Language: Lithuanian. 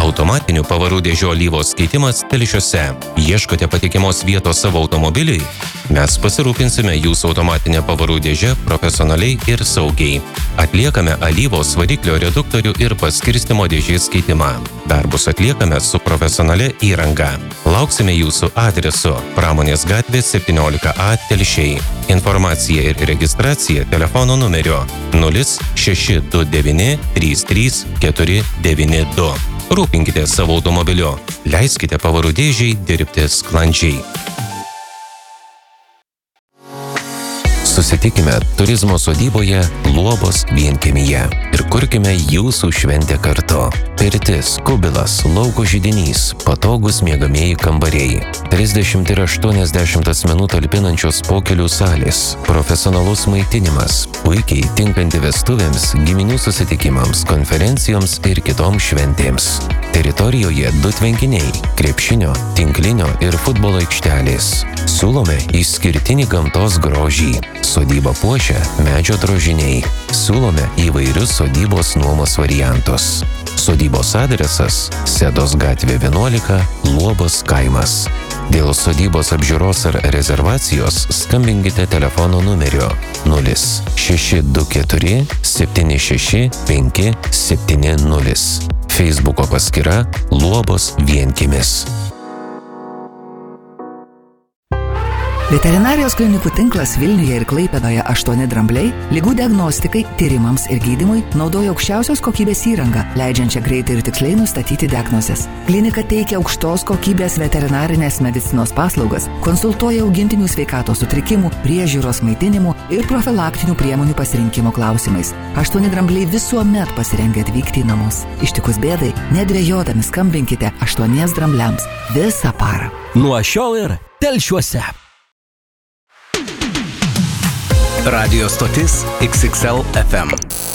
Automatinių pavarų dėžių alyvos keitimas Telšiuose. Ieškote patikimos vietos savo automobiliui? Mes pasirūpinsime jūsų automatinę pavarų dėžę profesionaliai ir saugiai. Atliekame alyvos variklio reduktorių ir paskirstimo dėžės keitimą. Darbus atliekame su profesionalia įranga. Lauksime jūsų adresu Pramonės gatvė 17A Telšiai. Informacija ir registracija telefono numeriu 0629 33 492. Rūpinkite savo automobiliu. Leiskite pavarų dėžiai dirbti sklandžiai. Susitikime turizmo sodyboje Luobos vienkiemyje ir kurkime jūsų šventę kartu. Pirtis, kubilas, lauko židinys, patogus miegamieji kambariai, 30 ir 80 asmenų talpinančios pokelių salės, profesionalus maitinimas, puikiai tinkanti vestuvėms, giminių susitikimams, konferencijoms ir kitoms šventėms. Teritorijoje 2 tvenkiniai, krepšinio, tinklinio ir futbolo aikštelės. Siūlome išskirtinį gamtos grožį. Sodybą puošia medžio drožiniai. Siūlome įvairius sodybos nuomos variantus. Sodybos adresas Sedos gatvė 11, Luobos kaimas. Dėl sodybos apžiūros ar rezervacijos skambinkite telefono numeriu 0624 76 570. Feisbuko paskyra Luobos vienkiemis. Veterinarijos klinikų tinklas Vilniuje ir Klaipėdoje 8 drambliai ligų diagnostikai, tyrimams ir gydymui naudoja aukščiausios kokybės įrangą, leidžiančią greitai ir tiksliai nustatyti diagnozes. Klinika teikia aukštos kokybės veterinarinės medicinos paslaugas, konsultuoja augintinių sveikatos sutrikimų, priežiūros maitinimų ir profilaktinių priemonių pasirinkimo klausimais. 8 drambliai visuomet pasirengę atvykti į namus. Ištikus bėdai, nedvejodami skambinkite 8 drambliams visą parą. Nuo šiol ir Telšiuose. Radio stotis XXL FM.